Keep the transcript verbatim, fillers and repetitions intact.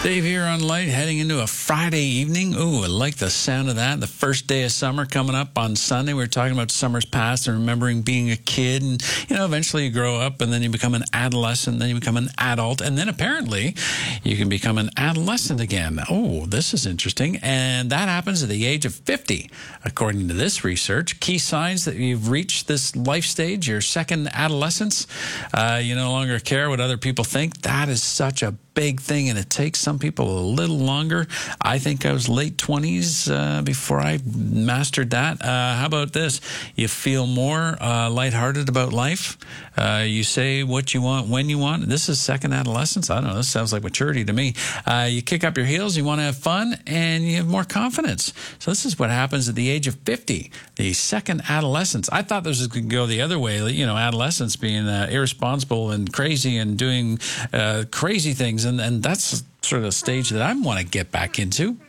Dave here on Light, heading into a Friday evening. Ooh, I like the sound of that. The first day of summer coming up on Sunday. We were talking about summers past and remembering being a kid. And, you know, eventually you grow up and then you become an adolescent, then you become an adult. And then apparently you can become an adolescent again. Oh, this is interesting. And that happens at the age of fifty, according to this research. Key signs that you've reached this life stage, your second adolescence. Uh, you no longer care what other people think. That is such a big thing, and it takes some people a little longer. I think I was late twenties uh, before I mastered that. Uh, how about this? You feel more uh, lighthearted about life. Uh, you say what you want when you want. This is second adolescence. I don't know. This sounds like maturity to me. Uh, you kick up your heels. You want to have fun, and you have more confidence. So this is what happens at the age of fifty, the second adolescence. I thought this was going to go the other way. You know, adolescence being uh, irresponsible and crazy and doing uh, crazy things. And, and that's sort of a stage that I want to get back into.